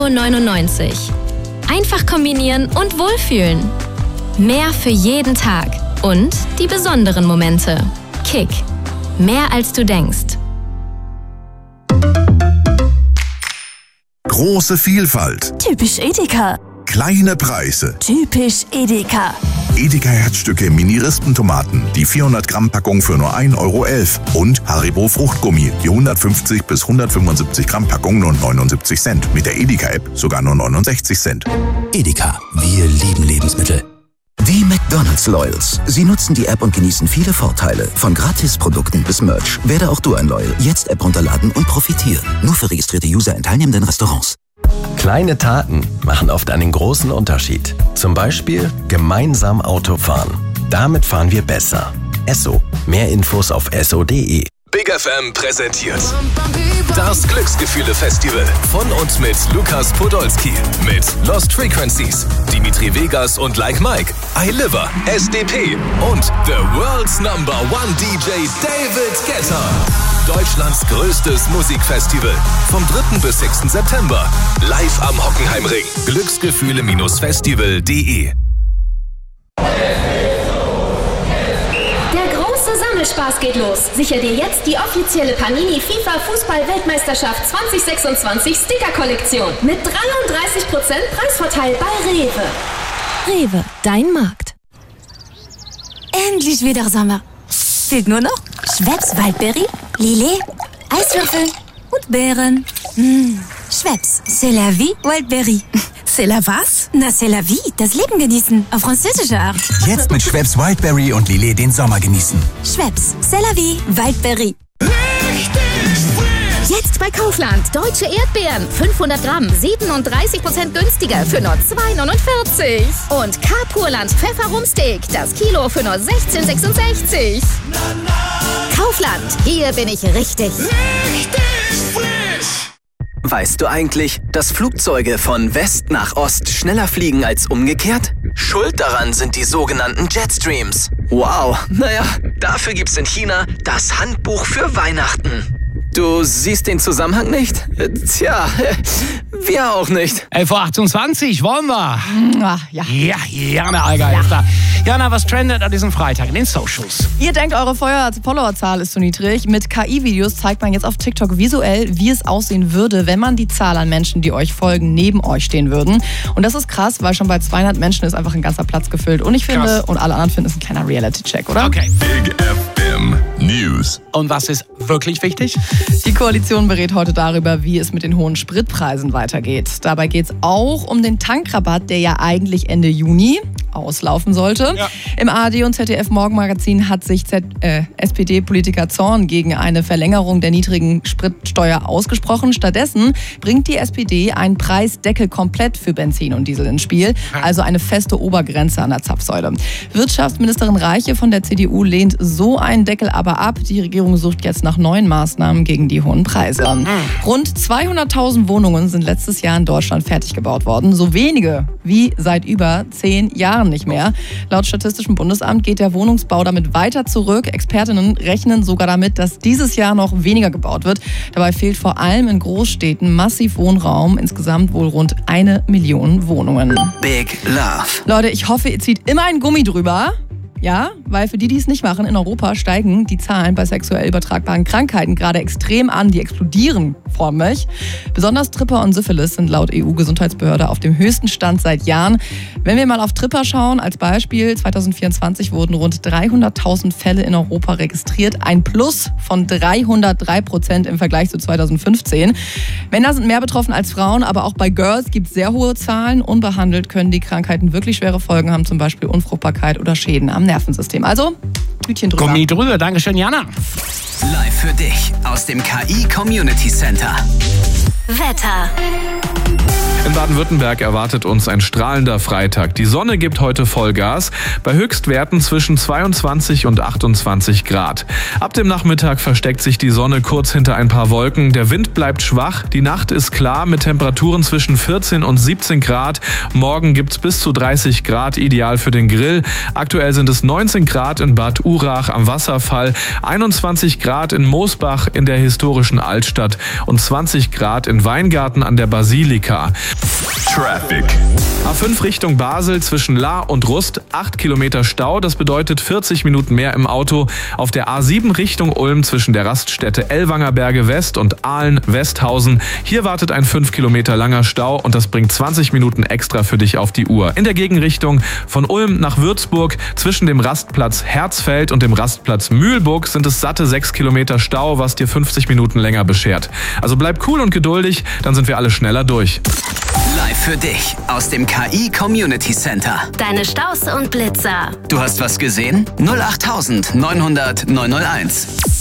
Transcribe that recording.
99. Einfach kombinieren und wohlfühlen. Mehr für jeden Tag. Und die besonderen Momente. Kick. Mehr als du denkst. Große Vielfalt. Typisch Edeka. Kleine Preise. Typisch Edeka. Edeka Herzstücke Mini-Rispentomaten, die 400 Gramm Packung für nur 1,11 € und Haribo Fruchtgummi, die 150 bis 175 Gramm Packung nur 79 Cent. Mit der Edeka-App sogar nur 69 Cent. Edeka, wir lieben Lebensmittel. Die McDonald's Loyals. Sie nutzen die App und genießen viele Vorteile. Von Gratisprodukten bis Merch. Werde auch du ein Loyal. Jetzt App runterladen und profitieren. Nur für registrierte User in teilnehmenden Restaurants. Kleine Taten machen oft einen großen Unterschied. Zum Beispiel gemeinsam Auto fahren. Damit fahren wir besser. Esso. Mehr Infos auf esso.de. Big FM präsentiert das Glücksgefühle-Festival von und mit Lukas Podolski, mit Lost Frequencies, Dimitri Vegas und Like Mike, iLiver, SDP und The World's #1 DJ David Guetta. Deutschlands größtes Musikfestival vom 3. bis 6. September. Live am Hockenheimring. Glücksgefühle-festival.de. Spaß geht los. Sicher dir jetzt die offizielle Panini FIFA Fußball-Weltmeisterschaft 2026 Sticker-Kollektion mit 33% Preisvorteil bei Rewe. Rewe, dein Markt. Endlich wieder Sommer. Fehlt nur noch Schweppes Waldbeere, Lillet, Eiswürfel und Beeren. Schweppes, c'est la vie, Wildberry. C'est la was? Na, c'est la vie, das Leben genießen, auf französische Art. Jetzt mit Schweppes Wildberry und Lillet den Sommer genießen. Schweppes, c'est la vie, Wildberry. Jetzt bei Kaufland. Deutsche Erdbeeren. 500 Gramm. 37% günstiger für nur 2,49 €. Und K-Purland Pfefferrumsteak. Das Kilo für nur 16,66 €. Kaufland. Hier bin ich richtig. Weißt du eigentlich, dass Flugzeuge von West nach Ost schneller fliegen als umgekehrt? Schuld daran sind die sogenannten Jetstreams. Wow, naja, dafür gibt's in China das Handbuch für Weihnachten. Du siehst den Zusammenhang nicht? Tja, wir auch nicht. 11:28 wollen wir. Ach, ja. Ja, Jana Alger ist da. Jana, was trendet an diesem Freitag in den Socials? Ihr denkt, eure Followerzahl ist zu niedrig. Mit KI-Videos zeigt man jetzt auf TikTok visuell, wie es aussehen würde, wenn man die Zahl an Menschen, die euch folgen, neben euch stehen würden. Und das ist krass, weil schon bei 200 Menschen ist einfach ein ganzer Platz gefüllt. Und ich finde, und alle anderen finden, es ist ein kleiner Reality-Check, oder? Okay. Big FM News. Und was ist wirklich wichtig? Die Koalition berät heute darüber, wie es mit den hohen Spritpreisen weitergeht. Dabei geht es auch um den Tankrabatt, der ja eigentlich Ende Juni auslaufen sollte. Ja. Im ARD und ZDF Morgenmagazin hat sich SPD-Politiker Zorn gegen eine Verlängerung der niedrigen Spritsteuer ausgesprochen. Stattdessen bringt die SPD einen Preisdeckel komplett für Benzin und Diesel ins Spiel, also eine feste Obergrenze an der Zapfsäule. Wirtschaftsministerin Reiche von der CDU lehnt so einen Deckel aber ab. Die Regierung sucht jetzt nach neuen Maßnahmen gegen die hohen Preise. Rund 200.000 Wohnungen sind letztes Jahr in Deutschland fertig gebaut worden. So wenige wie seit über 10 Jahren nicht mehr. Laut Statistischem Bundesamt geht der Wohnungsbau damit weiter zurück. Expertinnen rechnen sogar damit, dass dieses Jahr noch weniger gebaut wird. Dabei fehlt vor allem in Großstädten massiv Wohnraum. Insgesamt wohl rund 1 Million Wohnungen. Big Love. Leute, ich hoffe, ihr zieht immer ein Gummi drüber. Ja, weil für die, die es nicht machen, in Europa steigen die Zahlen bei sexuell übertragbaren Krankheiten gerade extrem an. Die explodieren förmlich. Besonders Tripper und Syphilis sind laut EU-Gesundheitsbehörde auf dem höchsten Stand seit Jahren. Wenn wir mal auf Tripper schauen, als Beispiel, 2024 wurden rund 300.000 Fälle in Europa registriert. Ein Plus von 303% im Vergleich zu 2015. Männer sind mehr betroffen als Frauen, aber auch bei Girls gibt es sehr hohe Zahlen. Unbehandelt können die Krankheiten wirklich schwere Folgen haben, zum Beispiel Unfruchtbarkeit oder Schäden am Nervensystem. Also, Tütchen drüber. Gummi drüber. Dankeschön, Jana. Live für dich aus dem KI Community Center. Wetter. In Baden-Württemberg erwartet uns ein strahlender Freitag. Die Sonne gibt heute Vollgas, bei Höchstwerten zwischen 22 und 28 Grad. Ab dem Nachmittag versteckt sich die Sonne kurz hinter ein paar Wolken. Der Wind bleibt schwach, die Nacht ist klar mit Temperaturen zwischen 14 und 17 Grad. Morgen gibt's bis zu 30 Grad, ideal für den Grill. Aktuell sind es 19 Grad in Bad Urach am Wasserfall, 21 Grad in Moosbach in der historischen Altstadt und 20 Grad in Weingarten an der Basilika. Traffic. A5 Richtung Basel zwischen Lahr und Rust, 8 Kilometer Stau, das bedeutet 40 Minuten mehr im Auto. Auf der A7 Richtung Ulm zwischen der Raststätte Ellwanger Berge West und Aalen-Westhausen. Hier wartet ein 5 Kilometer langer Stau und das bringt 20 Minuten extra für dich auf die Uhr. In der Gegenrichtung von Ulm nach Würzburg zwischen dem Rastplatz Herzfeld und dem Rastplatz Mühlburg sind es satte 6 Kilometer Stau, was dir 50 Minuten länger beschert. Also bleib cool und geduldig, dann sind wir alle schneller durch. Live für dich aus dem KI Community Center. Deine Staus und Blitzer. Du hast was gesehen? 08900 901.